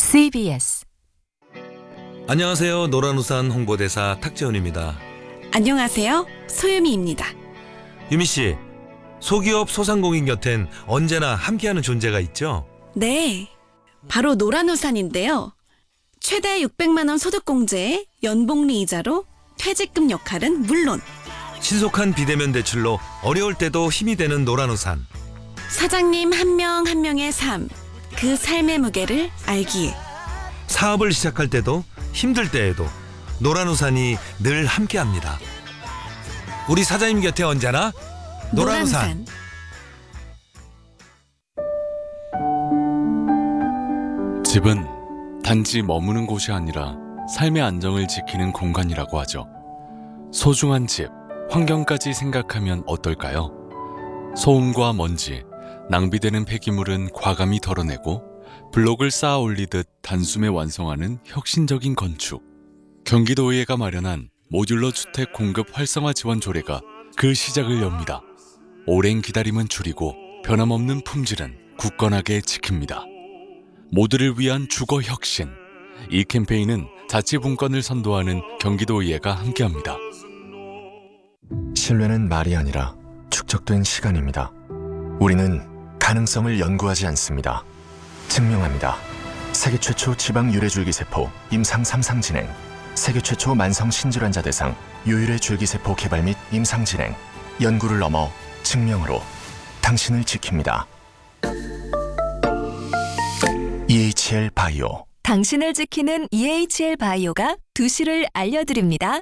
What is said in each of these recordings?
CBS. 안녕하세요. 노란우산 홍보대사 탁재훈입니다. 안녕하세요. 소유미입니다. 유미씨, 소기업 소상공인 곁엔 언제나 함께하는 존재가 있죠? 네, 바로 노란우산인데요. 최대 600만 원 소득공제에 연복리 이자로 퇴직금 역할은 물론 신속한 비대면 대출로 어려울 때도 힘이 되는 노란우산. 사장님 한 명 한 명의 삶, 그 삶의 무게를 알기에 사업을 시작할 때도 힘들 때에도 노란우산이 늘 함께합니다. 우리 사장님 곁에 언제나 노란우산. 집은 단지 머무는 곳이 아니라 삶의 안정을 지키는 공간이라고 하죠. 소중한 집, 환경까지 생각하면 어떨까요? 소음과 먼지, 낭비되는 폐기물은 과감히 덜어내고 블록을 쌓아 올리듯 단숨에 완성하는 혁신적인 건축. 경기도의회가 마련한 모듈러 주택 공급 활성화 지원 조례가 그 시작을 엽니다. 오랜 기다림은 줄이고 변함없는 품질은 굳건하게 지킵니다. 모두를 위한 주거 혁신. 이 캠페인은 자치분권을 선도하는 경기도의회가 함께합니다. 신뢰는 말이 아니라 축적된 시간입니다. 우리는 가능성을 연구하지 않습니다. 증명합니다. 세계 최초 지방 유래줄기세포 임상 3상 진행, 세계 최초 만성 신질환자 대상 유일의 줄기세포 개발 및 임상 진행, 연구를 넘어 증명으로 당신을 지킵니다. EHL 바이오. 당신을 지키는 EHL 바이오가 2시를 알려드립니다.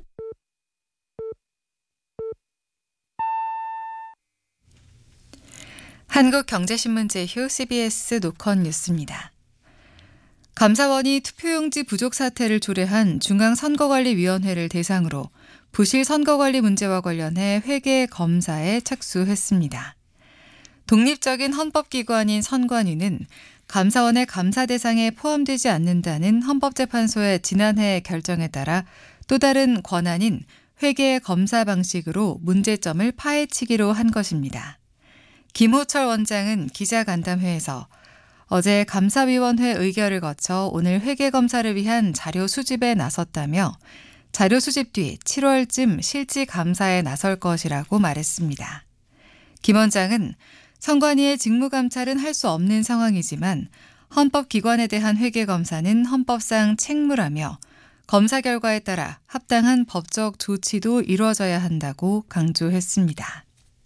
한국경제신문 제휴 CBS 노컷 뉴스입니다. 감사원이 투표용지 부족 사태를 초래한 중앙선거관리위원회를 대상으로 부실 선거관리 문제와 관련해 회계 검사에 착수했습니다. 독립적인 헌법기관인 선관위는 감사원의 감사 대상에 포함되지 않는다는 헌법재판소의 지난해 결정에 따라 또 다른 권한인 회계 검사 방식으로 문제점을 파헤치기로 한 것입니다. 김호철 원장은 기자간담회에서 어제 감사위원회 의결을 거쳐 오늘 회계검사를 위한 자료 수집에 나섰다며 자료 수집 뒤 7월쯤 실지 감사에 나설 것이라고 말했습니다. 김 원장은 선관위의 직무감찰은 할 수 없는 상황이지만 헌법기관에 대한 회계검사는 헌법상 책무라며 검사 결과에 따라 합당한 법적 조치도 이루어져야 한다고 강조했습니다.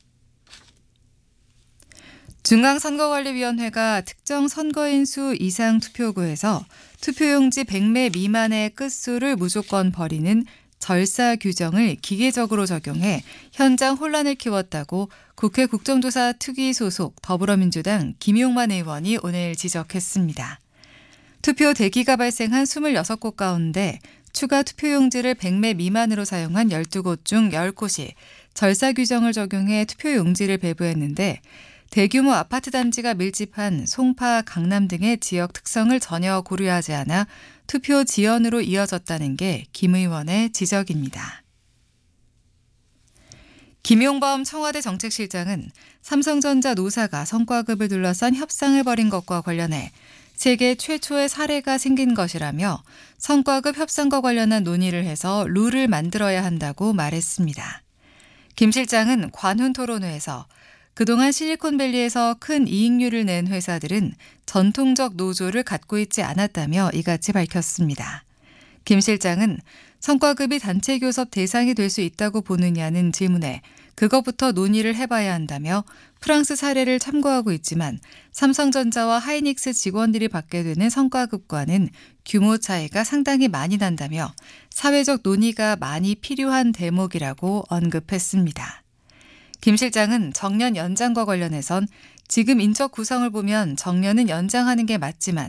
중앙선거관리위원회가 특정 선거인 수 이상 투표구에서 투표용지 100매 미만의 끝수를 무조건 버리는 절사 규정을 기계적으로 적용해 현장 혼란을 키웠다고 국회 국정조사 특위 소속 더불어민주당 김용만 의원이 오늘 지적했습니다. 투표 대기가 발생한 26곳 가운데 추가 투표용지를 100매 미만으로 사용한 12곳 중 10곳이 절사 규정을 적용해 투표용지를 배부했는데 대규모 아파트 단지가 밀집한 송파, 강남 등의 지역 특성을 전혀 고려하지 않아 투표 지연으로 이어졌다는 게 김 의원의 지적입니다. 김용범 청와대 정책실장은 삼성전자 노사가 성과급을 둘러싼 협상을 벌인 것과 관련해 세계 최초의 사례가 생긴 것이라며 성과급 협상과 관련한 논의를 해서 룰을 만들어야 한다고 말했습니다. 김 실장은 관훈 토론회에서 그동안 실리콘밸리에서 큰 이익률을 낸 회사들은 전통적 노조를 갖고 있지 않았다며 이같이 밝혔습니다. 김 실장은 성과급이 단체 교섭 대상이 될 수 있다고 보느냐는 질문에 그것부터 논의를 해봐야 한다며 프랑스 사례를 참고하고 있지만 삼성전자와 하이닉스 직원들이 받게 되는 성과급과는 규모 차이가 상당히 많이 난다며 사회적 논의가 많이 필요한 대목이라고 언급했습니다. 김 실장은 정년 연장과 관련해선 지금 인적 구성을 보면 정년은 연장하는 게 맞지만